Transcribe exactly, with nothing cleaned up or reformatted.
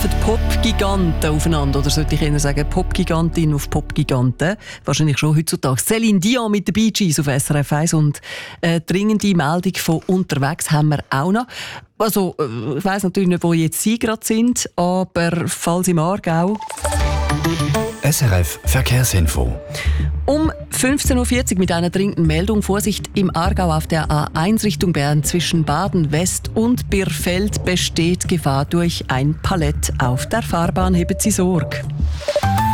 Pop-Giganten aufeinander, oder sollte ich eher sagen Pop-Gigantin auf Pop-Giganten. Wahrscheinlich schon heutzutage. Céline Dion mit den Bee Gees auf S R F eins und eine dringende Meldung von unterwegs haben wir auch noch. Also, ich weiss natürlich nicht, wo jetzt Sie gerade sind, aber falls im Aargau. S R F Verkehrsinfo. Um fünfzehn Uhr vierzig mit einer dringenden Meldung. Vorsicht im Aargau auf der A eins Richtung Bern zwischen Baden West und Birfeld besteht Gefahr durch ein Palett auf der Fahrbahn. Haben Sie Sorge.